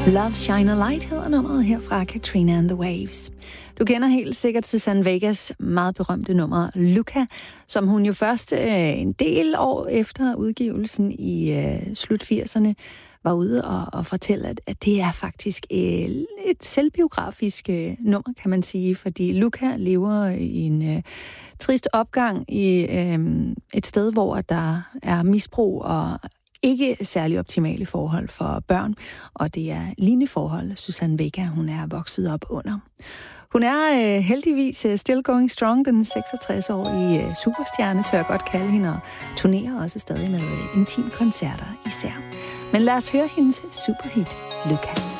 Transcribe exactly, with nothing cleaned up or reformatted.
Love Shine a Light hedder nummeret her fra Katrina and the Waves. Du kender helt sikkert Suzanne Vegas meget berømte nummer Luca, som hun jo først øh, en del år efter udgivelsen i øh, slut firserne var ude og, og fortælle, at, at det er faktisk øh, et selvbiografisk øh, nummer, kan man sige, fordi Luca lever i en øh, trist opgang i øh, et sted, hvor der er misbrug og ikke særlig optimale forhold for børn, og det er lignende forhold, Suzanne Vega, hun er vokset op under. Hun er øh, heldigvis uh, still going strong, den seksogtres-årige uh, superstjerne, tør jeg godt kalde hende, og turnerer også stadig med uh, intimkoncerter især. Men lad os høre hendes superhit, Luca.